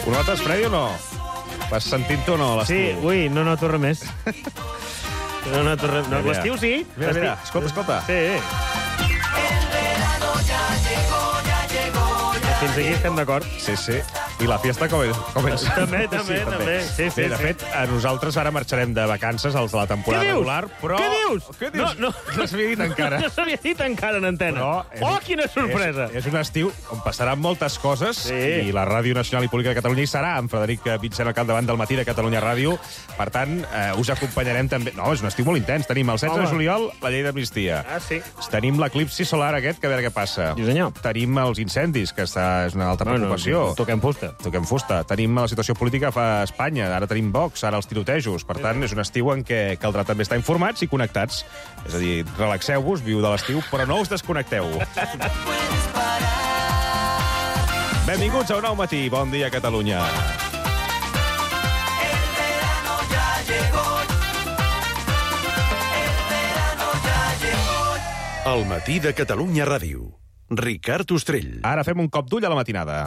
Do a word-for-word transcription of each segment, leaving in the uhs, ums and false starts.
Ho notes, Freddy, o no? Vas sentint-ho o no, l'estiu? Sí, ui, no noto res més. No noto res. No, l'estiu sí. Mira, mira, escolta, escolta. Sí. Fins aquí estem d'acord. Sí, sí. I la fiesta comença. També, també, també. Sí, sí, Bé, de fet, a nosaltres ara marxarem de vacances als de la temporada Què dius? regular, però... Què dius? Què dius? No, no. No s'havia dit encara. No s'havia dit encara en antena. Però és, oh, quina sorpresa! És, és un estiu on passaran moltes coses Sí. i la Ràdio Nacional i Pública de Catalunya hi serà, amb Frederic Vincent al capdavant del matí de Catalunya Ràdio. Per tant, eh, us acompanyarem també... No, és un estiu molt intens. Tenim el setze Home. de juliol la llei d'amnistia. Ah, sí. Tenim l'eclipsi solar aquest, que a veure què passa. Sí, senyor. Tenim els incendis, que està, és una altra Bueno, preocupació. toquem fusta. Toquem fusta. Tenim la situació política a Espanya, ara tenim Vox, ara els tirotejos. Per tant, és un estiu en què caldrà també estar informats i connectats. És a dir, relaxeu-vos, viu de l'estiu, però no us desconnecteu. Benvinguts a un nou matí. Bon dia, Catalunya. El matí de Catalunya Ràdio. Ricard Ostrell. Ara fem un cop d'ull a la matinada.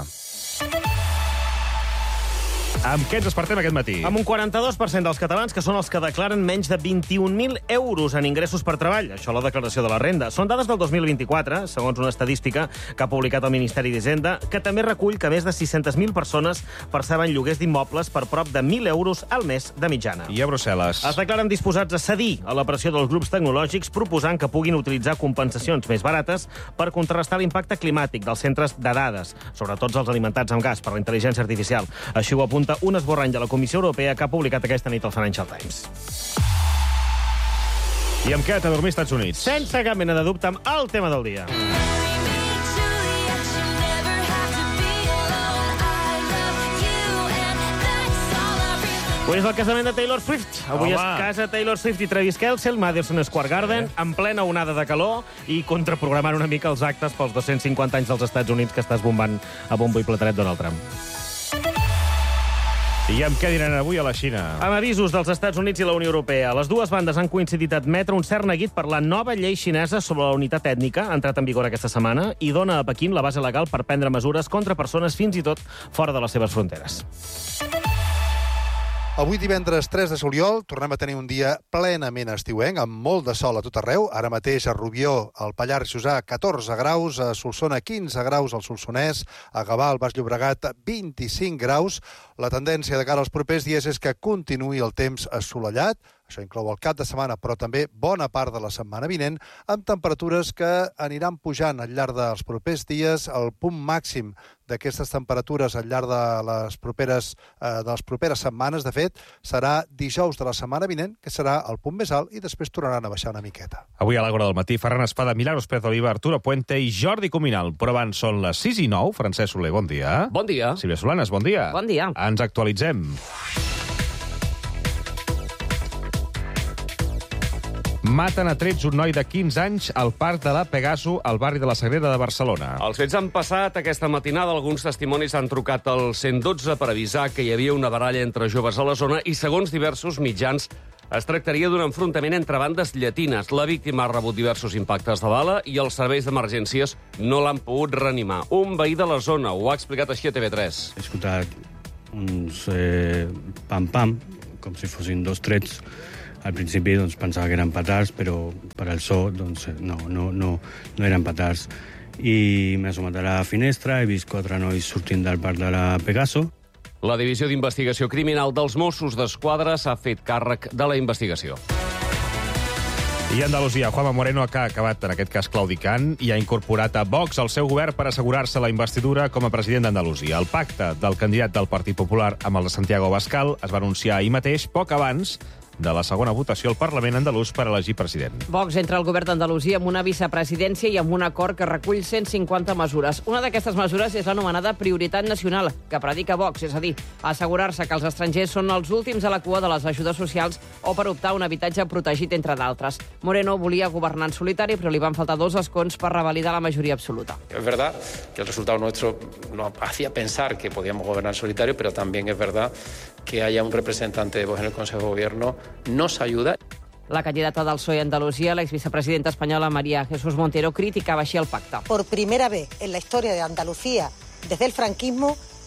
Amb què ens despertem aquest matí? Amb un quaranta-dos per cent dels catalans que són els que declaren menys de vint-i-un mil euros en ingressos per treball. Això a la declaració de la renda. Són dades del dos mil vint-i-quatre, segons una estadística que ha publicat el Ministeri d'Hisenda, que també recull que més de sis-centes mil persones perceben lloguers d'immobles per prop de mil euros al mes de mitjana. I a Brussel·les? Es declaren disposats a cedir a la pressió dels grups tecnològics proposant que puguin utilitzar compensacions més barates per contrarrestar l'impacte climàtic dels centres de dades, sobretot els alimentats amb gas per la intel·ligència artificial. Així ho apunta un esborrany de la Comissió Europea que ha publicat aquesta nit el Financial Times. I amb què t'ha dormit Estats Units? Sense cap mena de dubte amb el tema del dia. Avui és el casament de Taylor Swift. Avui Home. es casa Taylor Swift i Travis Kelce al Madison Square Garden, en plena onada de calor i contraprogramant una mica els actes pels dos-cents cinquanta anys dels Estats Units que està esbombant a bombo i plateret Donald Trump. I amb què diran avui a la Xina? Amb avisos dels Estats Units i la Unió Europea, les dues bandes han coincidit a admetre un cert neguit per la nova llei xinesa sobre la unitat ètnica, ha entrat en vigor aquesta setmana, i dona a Pequín la base legal per prendre mesures contra persones fins i tot fora de les seves fronteres. Avui, divendres tres de juliol, tornem a tenir un dia plenament estiuenc, amb molt de sol a tot arreu. Ara mateix a Rubió, al Pallars Jussà, catorze graus, a Solsona, quinze graus al Solsonès, a Gavà, al Baix Llobregat, vint-i-cinc graus. La tendència de cara als propers dies és que continuï el temps assolellat. Això inclou el cap de setmana, però també bona part de la setmana vinent, amb temperatures que aniran pujant al llarg dels propers dies. El punt màxim d'aquestes temperatures al llarg de les properes, eh, de les properes setmanes, de fet, serà dijous de la setmana vinent, que serà el punt més alt, i després tornaran a baixar una miqueta. Avui a l'Àgora del matí, Ferran Espada, Milagros Pérez Oliva, Arturo Puente i Jordi Cuminal. Però abans són les sis i nou. Francesc Soler, bon dia. Bon dia. Sílvia Solanes, bon dia. Bon dia. Ens actualitzem. Maten a trets un noi de quinze anys al parc de la Pegaso, al barri de la Sagrera de Barcelona. Els fets han passat aquesta matinada. Alguns testimonis han trucat al cent dotze per avisar que hi havia una baralla entre joves a la zona i, segons diversos mitjans, es tractaria d'un enfrontament entre bandes llatines. La víctima ha rebut diversos impactes de bala i els serveis d'emergències no l'han pogut reanimar. Un veí de la zona ho ha explicat així a T V tres. He escoltat uns eh, pam-pam, com si fossin dos trets. Al principi doncs, pensava que eren petards, però per al so doncs, no, no, no, no eren petards. I m'he assomat a la finestra, he vist quatre nois sortint del parc de la Pegaso. La Divisió d'Investigació Criminal dels Mossos d'Esquadra s'ha fet càrrec de la investigació. I Andalusia, Juanma Moreno ha acabat, en aquest cas, claudicant i ha incorporat a Vox al seu govern per assegurar-se la investidura com a president d'Andalusia. El pacte del candidat del Partit Popular amb el de Santiago Abascal es va anunciar ahir mateix, poc abans de la segona votació al Parlament andalús per elegir president. Vox entra al govern d'Andalusia amb una vicepresidència i amb un acord que recull cent cinquanta mesures. Una d'aquestes mesures és l'anomenada prioritat nacional, que predica Vox, és a dir, assegurar-se que els estrangers són els últims a la cua de les ajudes socials o per optar a un habitatge protegit, entre d'altres. Moreno volia governar en solitari, però li van faltar dos escons per revalidar la majoria absoluta. Es verdad que el resultado nuestro nos hacía pensar que podíamos gobernar en solitario, pero también es verdad que haya un representante de Vox en el Consejo de Gobierno nos ayuda. La candidata del P S O E a Andalusia, la exvicepresidenta espanyola María Jesús Montero, criticava així el pacte. Por primera vez en la historia de Andalucía, desde el franquismo,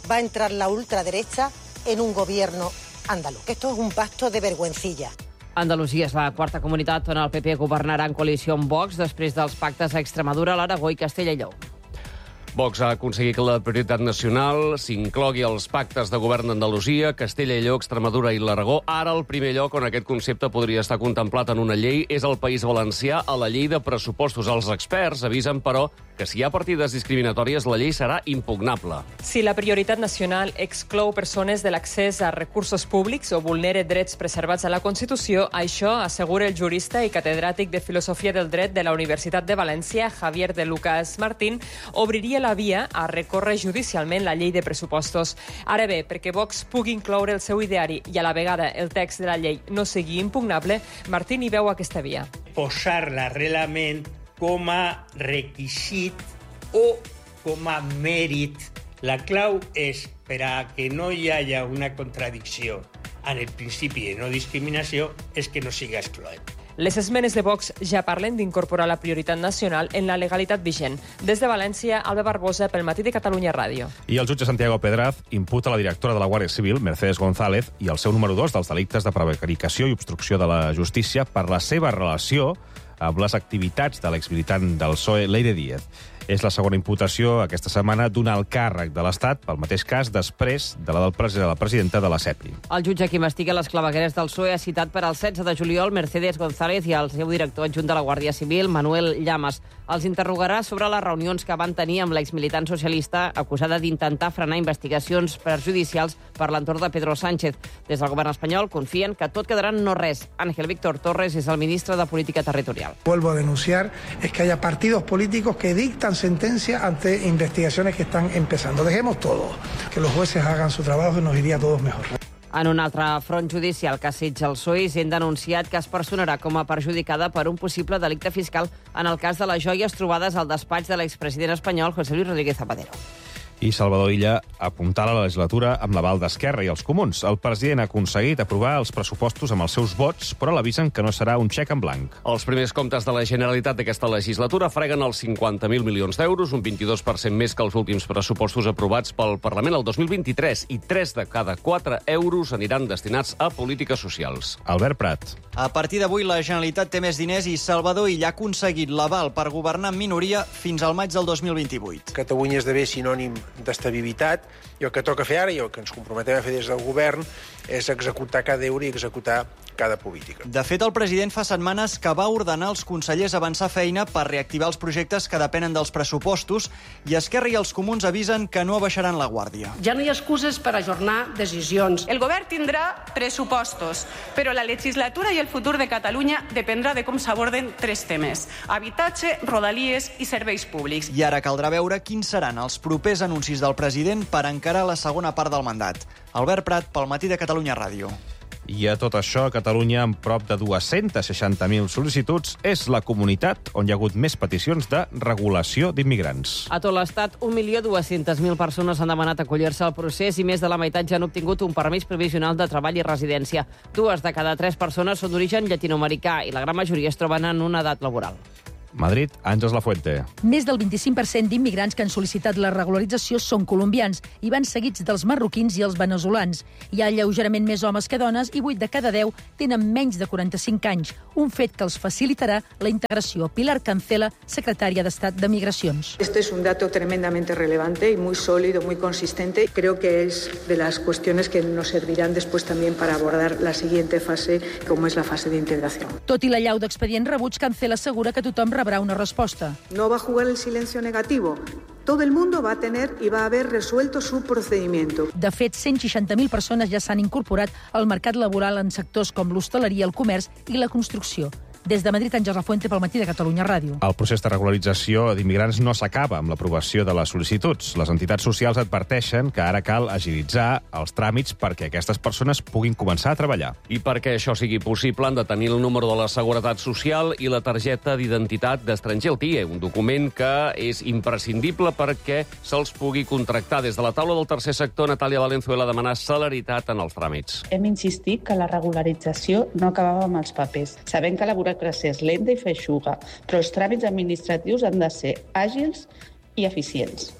va a entrar la ultraderecha en un gobierno andaluz. Que esto es un pacto de vergüencilla. Andalusia és la quarta comunitat on el P P governarà en coalició amb Vox després dels pactes a Extremadura, l'Aragó i Castella i Lleó. Vox ha aconseguit que la prioritat nacional s'inclogui als pactes de govern d'Andalusia, Castella i Lleó, Extremadura i l'Aragó. Ara, el primer lloc on aquest concepte podria estar contemplat en una llei és el País Valencià, a la llei de pressupostos. Els experts avisen, però, que si hi ha partides discriminatòries, la llei serà impugnable. Si la prioritat nacional exclou persones de l'accés a recursos públics o vulnera drets preservats a la Constitució, això, assegura el jurista i catedràtic de Filosofia del Dret de la Universitat de València, Javier de Lucas Martín, obriria la via a recórrer judicialment la llei de pressupostos. Ara bé, perquè Vox pugui incloure el seu ideari i a la vegada el text de la llei no sigui impugnable, Martín hi veu aquesta via. Posar l'arrelament com a requisit o com a mèrit. La clau és, per a que no hi hagi una contradicció en el principi de no discriminació, és que no siga excloent. Les esmenes de Vox ja parlen d'incorporar la prioritat nacional en la legalitat vigent. Des de València, Alba Barbosa, pel Matí de Catalunya Ràdio. I el jutge Santiago Pedraz imputa a la directora de la Guàrdia Civil, Mercedes González, i el seu número dos dels delictes de prevaricació i obstrucció de la justícia per la seva relació amb les activitats de l'exmilitant del P S O E, Leire Díez. És la segona imputació aquesta setmana d'un alt càrrec de l'Estat pel mateix cas després de la del pres de la presidenta de la CEPI. El jutge que investiga les clavegueres del P S O E ha citat per al setze de juliol Mercedes González i el seu director adjunt de la Guàrdia Civil, Manuel Llamas. Els interrogarà sobre les reunions que van tenir amb l'exmilitant socialista acusada d'intentar frenar investigacions perjudicials per l'entorn de Pedro Sánchez. Des del govern espanyol confien que tot quedarà en no res. Ángel Víctor Torres és el ministre de Política Territorial. Vuelvo a denunciar es que haya partidos políticos que dictan sentencia ante investigaciones que están empezando. Dejemos todo, que los jueces hagan su trabajo y nos iría a todos mejor. En un altre front judicial que assetja el P S O E, s'ha denunciat que es personarà com a perjudicada per un possible delicte fiscal en el cas de les joies trobades al despatx de l'expresident espanyol José Luis Rodríguez Zapatero. I Salvador Illa apuntala la legislatura amb l'aval d'Esquerra i els comuns. El president ha aconseguit aprovar els pressupostos amb els seus vots, però l'avisen que no serà un xec en blanc. Els primers comptes de la Generalitat d'aquesta legislatura freguen els cinquanta mil milions d'euros, un vint-i-dos per cent més que els últims pressupostos aprovats pel Parlament el dos mil vint-i-tres, i tres de cada quatre euros aniran destinats a polítiques socials. Albert Prat. A partir d'avui, la Generalitat té més diners i Salvador Illa ha aconseguit l'aval per governar en minoria fins al maig del dos mil vint-i-vuit. Catalunya esdevé sinònim d'estabilitat i el que toca fer ara i el que ens comprometem a fer des del govern és executar cada euro i executar cada política. De fet, el president fa setmanes que va ordenar als consellers avançar feina per reactivar els projectes que depenen dels pressupostos i Esquerra i els comuns avisen que no abaixaran la guàrdia. Ja no hi ha excuses per ajornar decisions. El govern tindrà pressupostos, però la legislatura i el futur de Catalunya dependrà de com s'aborden tres temes: habitatge, rodalies i serveis públics. I ara caldrà veure quins seran els propers anuncis del president per encarar la segona part del mandat. Albert Prat, pel Matí de Catalunya Ràdio. I a tot això, Catalunya, amb prop de dues-centes seixanta mil sol·licituds, és la comunitat on hi ha hagut més peticions de regulació d'immigrants. A tot l'estat, un milió dues-centes mil persones han demanat acollir-se al procés i més de la meitat ja han obtingut un permís provisional de treball i residència. Dues de cada tres persones són d'origen llatinoamericà i la gran majoria es troben en una edat laboral. Madrid, Àngels Lafuente. Més del vint-i-cinc per cent d'immigrants que han sol·licitat la regularització són colombians i van seguits dels marroquins i els veneçolans. Hi ha lleugerament més homes que dones i vuit de cada deu tenen menys de quaranta-cinc anys, un fet que els facilitarà la integració. Pilar Cancela, secretària d'Estat de Migracions. Este es un dato tremendamente relevante y muy sólido, muy consistente. Creo que es de las cuestiones que nos servirán después también para abordar la siguiente fase, como es la fase de integración. Tot i la llau d'expedients rebuts, Cancela assegura que tothom rebrà una resposta. No va a jugar el silencio negativo. Todo el mundo va a tener y va a haber resuelto su procedimiento. De fet, cent seixanta mil persones ja s'han incorporat al mercat laboral en sectors com l'hostaleria, el comerç i la construcció. Des de Madrid, Àngels Lafuente, pel Matí de Catalunya Ràdio. El procés de regularització d'immigrants no s'acaba amb l'aprovació de les sol·licituds. Les entitats socials adverteixen que ara cal agilitzar els tràmits perquè aquestes persones puguin començar a treballar. I perquè això sigui possible han de tenir el número de la Seguretat Social i la targeta d'identitat d'estranger, el T I E, un document que és imprescindible perquè se'ls pugui contractar. Des de la taula del tercer sector, Natàlia Valenzuela demana celeritat en els tràmits. Hem insistit que la regularització no acabava amb els papers. Sabem que la burocràcia és lenta i feixuga, però els tràmits administratius han de ser àgils i eficients.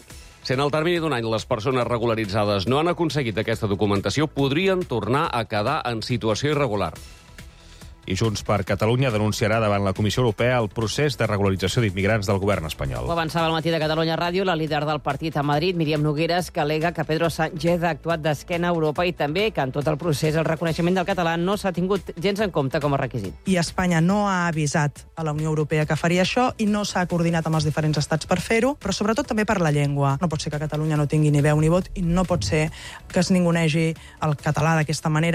Si en el termini d'un any les persones regularitzades no han aconseguit aquesta documentació, podrien tornar a quedar en situació irregular. I Junts per Catalunya denunciarà davant la Comissió Europea el procés de regularització d'immigrants del govern espanyol. Ho avançava al matí de Catalunya Ràdio la líder del partit a Madrid, Míriam Nogueras, que al·lega que Pedro Sánchez ha actuat d'esquena a Europa i també que en tot el procés el reconeixement del català no s'ha tingut gens en compte com a requisit. I Espanya no ha avisat a la Unió Europea que faria això i no s'ha coordinat amb els diferents estats per fer-ho, però sobretot també per la llengua. No pot ser que Catalunya no tingui ni veu ni vot i no pot ser que es ningunegi el català d'aquesta manera.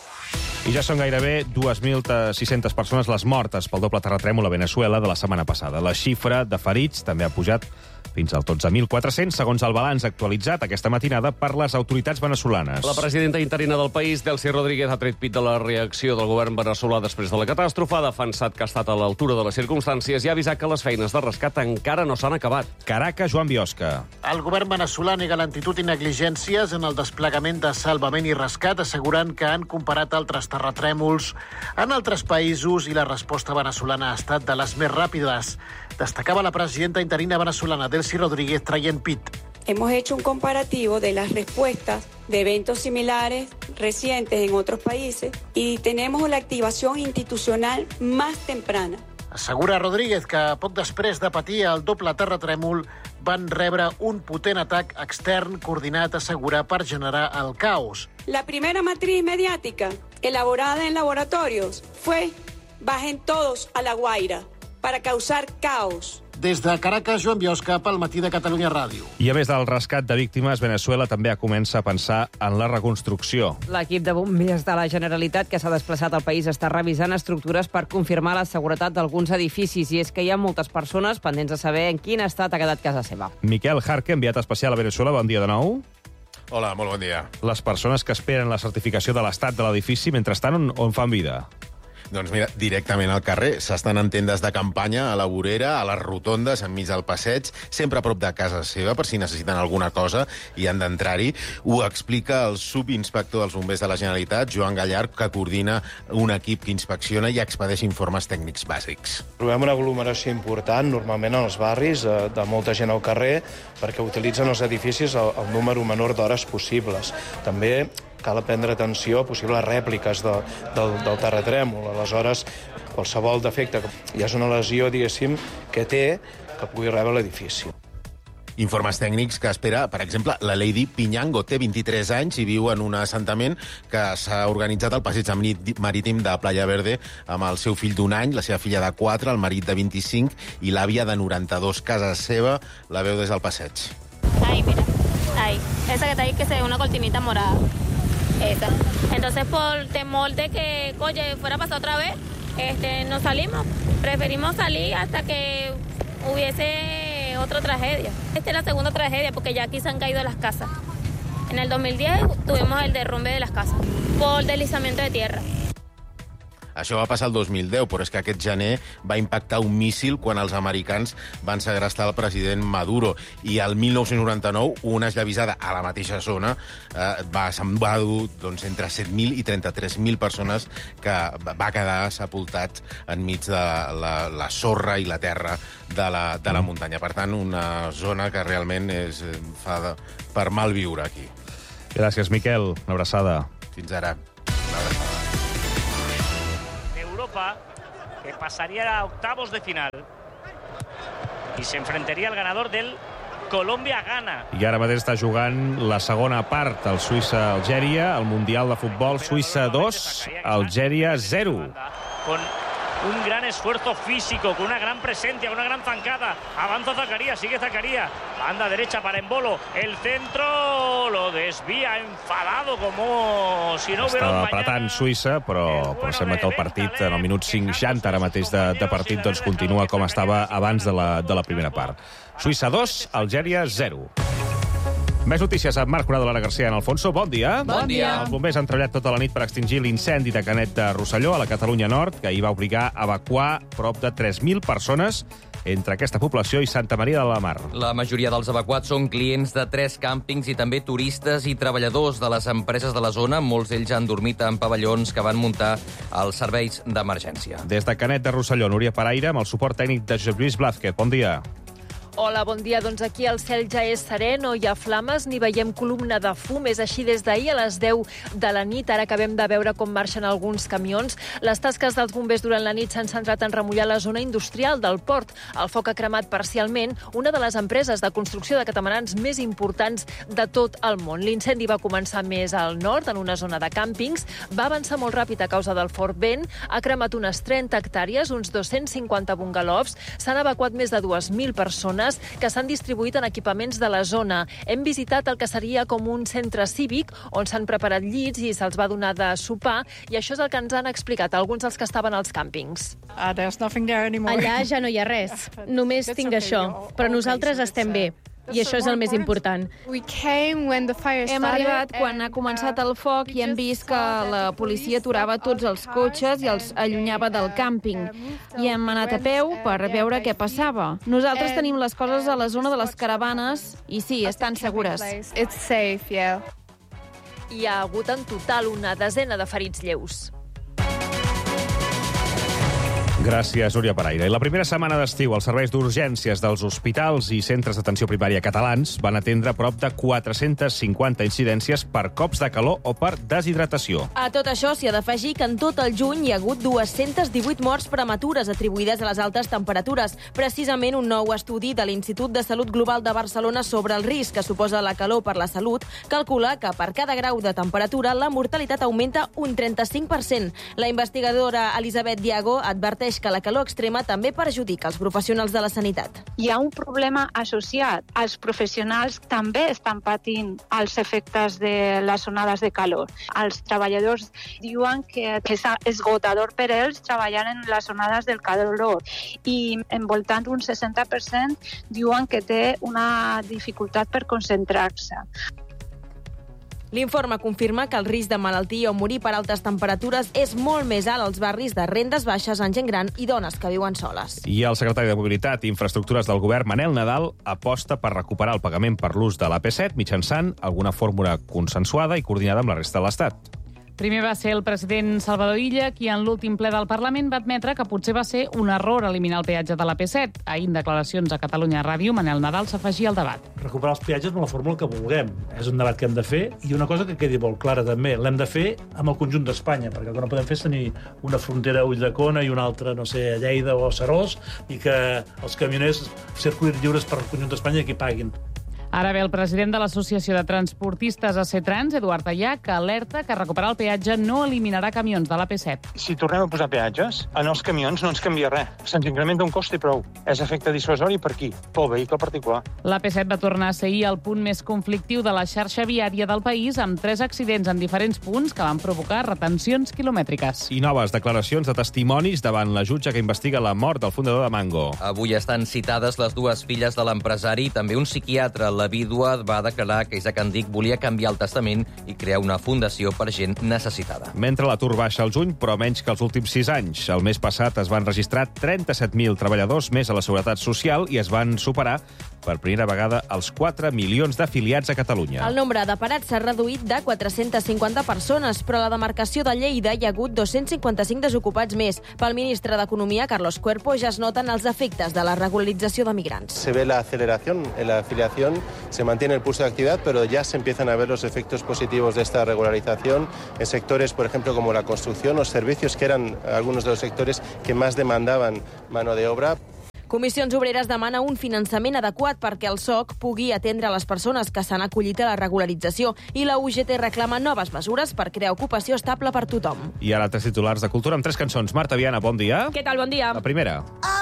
I ja són gairebé dues mil sis-centes persones les mortes pel doble terratrèmol a Venezuela de la setmana passada. La xifra de ferits també ha pujat fins als dotze mil quatre-cents, segons el balanç actualitzat aquesta matinada per les autoritats venezolanes. La presidenta interina del país, Delcy Rodríguez, ha tret pit de la reacció del govern veneçolà després de la catàstrofe, ha defensat que ha estat a l'altura de les circumstàncies i ha avisat que les feines de rescat encara no s'han acabat. Caracas, Joan Biosca. El govern veneçolà nega lentitud i negligències en el desplegament de salvament i rescat, assegurant que han comparat altres terratrèmols en altres països i la resposta venezolana ha estat de les més ràpides. Destacava la presidenta interina venezolana, Delcy Rodríguez, traient pit. Hemos hecho un comparativo de las respuestas de eventos similares recientes en otros países y tenemos la activación institucional más temprana. Assegura Rodríguez que poc després de patir el doble terratrèmol van rebre un potent atac extern coordinat, assegura, per generar el caos. La primera matriz mediática elaborada en laboratorios fue bajen todos a La Guaira para causar caos. Des de Caracas, Joan Biosca, pel matí de Catalunya Ràdio. I a més del rescat de víctimes, Venezuela també comença a pensar en la reconstrucció. L'equip de bombers de la Generalitat que s'ha desplaçat al país està revisant estructures per confirmar la seguretat d'alguns edificis, i és que hi ha moltes persones pendents de saber en quin estat ha quedat casa seva. Miquel Jarque, enviat especial a Venezuela, bon dia de nou. Hola, molt bon dia. Les persones que esperen la certificació de l'estat de l'edifici, mentrestant, on, on fan vida? Doncs mira, directament al carrer. S'estan en tendes de campanya, a la vorera, a les rotondes, enmig del passeig, sempre a prop de casa seva, per si necessiten alguna cosa i han d'entrar-hi. Ho explica el subinspector dels bombers de la Generalitat, Joan Gallard, que coordina un equip que inspecciona i expedeix informes tècnics bàsics. Trobem una aglomeració important, normalment en els barris, de molta gent al carrer, perquè utilitzen els edificis el, el número menor d'hores possibles. També cal prendre atenció a possibles rèpliques de, del, del terratrèmol. Aleshores, qualsevol defecte que hi ha una lesió, diguéssim, que té, que pugui rebre l'edifici. Informes tècnics que espera, per exemple, la Lady Piñango. Té vint-i-tres anys i viu en un assentament que s'ha organitzat al passeig marítim de Playa Verde amb el seu fill d'un any, la seva filla de quatre, el marit de vint-i-cinc i l'àvia de noranta-dos. Casa seva la veu des del passeig. Ahí, mira, ahí. Esa que está ahí, que se ve una cortinita morada. Esa. Entonces, por temor de que, oye, fuera a pasar otra vez, este, nos salimos. Preferimos salir hasta que hubiese otra tragedia. Esta es la segunda tragedia porque ya aquí se han caído las casas. En el dos mil diez tuvimos el derrumbe de las casas por deslizamiento de tierra. Això va passar el dos mil deu, però és que aquest gener va impactar un míssil quan els americans van segrestar el president Maduro. I el mil nou-cents noranta-nou, una esllavissada a la mateixa zona eh, va, se'n va dur doncs, entre set mil i trenta-tres mil persones que va quedar sepultat enmig de la, la sorra i la terra de la, de la muntanya. Per tant, una zona que realment és, fa de, per mal viure aquí. Gràcies, Miquel. Una abraçada. Fins ara. Una abraçada. Que pasaría a octavos de final y se enfrentaría al ganador del Colòmbia-Ghana. I ara mateix està jugant la segona part, el Suïssa-Algèria, el Mundial de Futbol, Suïssa dos, Algèria zero. Con un gran esfuerzo físico, con una gran presencia, con una gran zancada. Avanza Zakaria, sigue Zakaria. Banda derecha para Embolo. El centro lo desvía enfadado como si no hubiera un mañana. Estava apretant Suïssa, però, però sembla que el partit, en el minut cinquanta ara mateix de, de partit, doncs continua com estava abans de la, de la primera part. Suïssa dos, Algèria zero. Més notícies amb Marc Conado, Lara García, en Alfonso. Bon dia. Bon dia. Els bombers han treballat tota la nit per extingir l'incendi de Canet de Rosselló, a la Catalunya Nord, que hi va obligar a evacuar prop de tres mil persones entre aquesta població i Santa Maria de la Mar. La majoria dels evacuats són clients de tres càmpings i també turistes i treballadors de les empreses de la zona. Molts d'ells han dormit en pavellons que van muntar els serveis d'emergència. Des de Canet de Rosselló, Núria Paraire, amb el suport tècnic de Josep Lluís Blázquez. Bon dia. Hola, bon dia. Doncs aquí el cel ja és serè, no hi ha flames ni veiem columna de fum. És així des d'ahir a les deu de la nit. Ara acabem de veure com marxen alguns camions. Les tasques dels bombers durant la nit s'han centrat en remullar la zona industrial del port. El foc ha cremat parcialment una de les empreses de construcció de catamarans més importants de tot el món. L'incendi va començar més al nord, en una zona de càmpings. Va avançar molt ràpid a causa del fort vent. Ha cremat unes trenta hectàrees, uns dos-cents cinquanta bungalows. S'han evacuat més de dues mil persones que s'han distribuït en equipaments de la zona. Hem visitat el que seria com un centre cívic on s'han preparat llits i se'ls va donar de sopar, i això és el que ens han explicat alguns dels que estaven als càmpings. Allà ja no hi ha res. Només tinc això. Però nosaltres estem bé. I això és el més important. Hem arribat quan ha començat el foc i hem vist que la policia aturava tots els cotxes i els allunyava del càmping. I hem anat a peu per veure què passava. Nosaltres tenim les coses a la zona de les caravanes i sí, estan segures. Hi ha hagut en total una desena de ferits lleus. Gràcies, Núria Paraire. I la primera setmana d'estiu, els serveis d'urgències dels hospitals i centres d'atenció primària catalans van atendre prop de quatre-centes cinquanta incidències per cops de calor o per deshidratació. A tot això s'hi ha d'afegir que en tot el juny hi ha hagut dues-centes divuit morts prematures atribuïdes a les altes temperatures. Precisament un nou estudi de l'Institut de Salut Global de Barcelona sobre el risc que suposa la calor per la salut calcula que per cada grau de temperatura la mortalitat augmenta un trenta-cinc per cent. La investigadora Elisabet Diago adverteix que la calor extrema també perjudica els professionals de la sanitat. Hi ha un problema associat. Els professionals també estan patint els efectes de les onades de calor. Els treballadors diuen que és esgotador per ells treballar en les onades del calor i en voltant d'un seixanta per cent diuen que té una dificultat per concentrar-se. L'informe confirma que el risc de malaltia o morir per altes temperatures és molt més alt als barris de rendes baixes, en gent gran i dones que viuen soles. I el secretari de Mobilitat i Infraestructures del Govern, Manel Nadal, aposta per recuperar el pagament per l'ús de l'A P set mitjançant alguna fórmula consensuada i coordinada amb la resta de l'Estat. Primer va ser el president Salvador Illa qui en l'últim ple del Parlament va admetre que potser va ser un error eliminar el peatge de l'A P set. Ahir, en declaracions a Catalunya Ràdio, Manel Nadal s'afegia al debat. Recuperar els peatges amb la fórmula que vulguem. És un debat que hem de fer, i una cosa que quedi molt clara també, l'hem de fer amb el conjunt d'Espanya, perquè el que no podem fer és tenir una frontera a Ulldecona i una altra, no sé, a Lleida o a Seròs, i que els camioners circulin lliures per el conjunt d'Espanya i que paguin. Ara ve el president de l'Associació de Transportistes A C Trans, Eduard Allà, que alerta que recuperar el peatge no eliminarà camions de l'A P set. Si tornem a posar peatges, en els camions no ens canvia res. Se'ns incrementa un cost i prou. És efecte dissuasori per qui? Pel vehicle particular. L'A P set va tornar a ser ahir el punt més conflictiu de la xarxa viària del país, amb tres accidents en diferents punts que van provocar retencions quilomètriques. I noves declaracions de testimonis davant la jutge que investiga la mort del fundador de Mango. Avui estan citades les dues filles de l'empresari i també un psiquiatre. La vídua va declarar que Isaac Andic volia canviar el testament i crear una fundació per gent necessitada. Mentre l'atur baixa al juny, però menys que els últims sis anys. El mes passat es van registrar trenta-set mil treballadors més a la Seguretat Social i es van superar per primera vegada els quatre milions d'afiliats a Catalunya. El nombre de parats s'ha reduït de quatre-centes cinquanta persones, però a la demarcació de Lleida hi ha hagut dos-cents cinquanta-cinc desocupats més. Pel ministre d'Economia, Carlos Cuerpo, ja es noten els efectes de la regularització de migrants. Se ve la aceleración en la afiliación, se mantiene el pulso de actividad, pero ya se empiezan a ver los efectos positivos de esta regularización en sectores, por ejemplo, como la construcción o servicios, que eran algunos de los sectores que más demandaban mano de obra. Comissions Obreres demana un finançament adequat perquè el S O C pugui atendre les persones que s'han acollit a la regularització i la U G T reclama noves mesures per crear ocupació estable per tothom. I ara tres titulars de cultura amb tres cançons. Marta Viana, bon dia. Què tal, bon dia? La primera. Ah!